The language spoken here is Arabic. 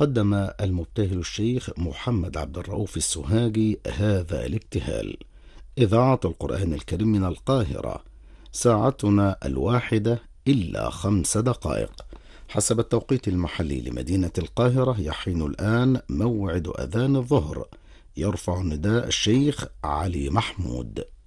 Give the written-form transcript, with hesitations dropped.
قدم المبتهل الشيخ محمد عبد الرؤوف السوهاجي هذا الابتهال. إذاعة القرآن الكريم من القاهرة، ساعتنا 1:05. حسب التوقيت المحلي لمدينة القاهرة يحين الآن موعد أذان الظهر. يرفع نداء الشيخ علي محمود.